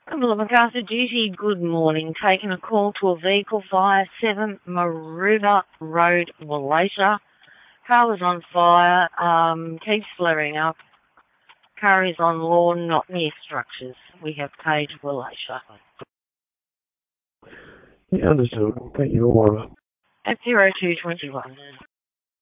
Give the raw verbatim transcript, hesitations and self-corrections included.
Couple of Macarthur duty, good morning. Taking a call to a vehicle via seven Maruba Road, Wallacia. Car was on fire, um, keeps flaring up. Car is on lawn, not near structures. We have paid Wallacia. Yeah, understood. Thank you, Aurora. At zero two twenty-one.